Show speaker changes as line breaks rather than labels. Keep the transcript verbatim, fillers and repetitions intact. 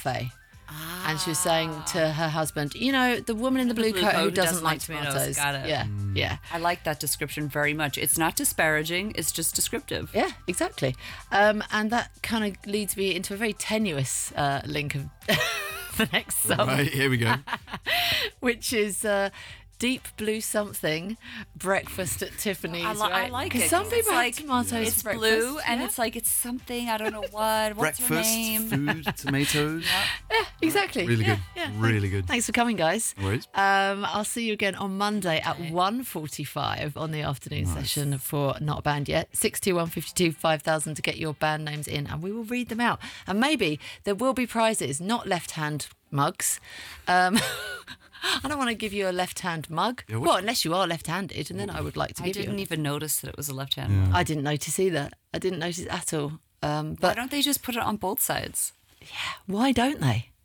cafe. And she was saying to her husband, you know, the woman in the, the blue, blue coat, coat who doesn't, doesn't like tomatoes. tomatoes.
Got it.
Yeah, mm. yeah.
I like that description very much. It's not disparaging, it's just descriptive.
Yeah, exactly. Um, and that kind of leads me into a very tenuous uh, link of the next song.
Right, here we go.
Which is... Uh, Deep Blue Something, Breakfast at Tiffany's. I, li-
right? I like it.
Because some people
like,
have tomatoes yeah.
It's
for
blue
yeah.
and it's like it's something, I don't know what. What's
breakfast,
her name?
food, tomatoes.
Yeah, yeah exactly.
Really
yeah,
good.
Yeah.
Really good.
Thanks for coming, guys.
No worries.
Um, I'll see you again on Monday at one forty-five on the afternoon nice. session for Not a Band Yet. six two one, five two, five thousand to get your band names in and we will read them out. And maybe there will be prizes, not left-hand mugs. Um I don't want to give you a left-hand mug. Yeah, well, unless you are left-handed, and then I would like to give you.
I didn't
you
even notice that it was a left-hand
yeah.
mug.
I didn't notice either. I didn't notice at all. Um, but
why don't they just put it on both sides?
Yeah, why don't they?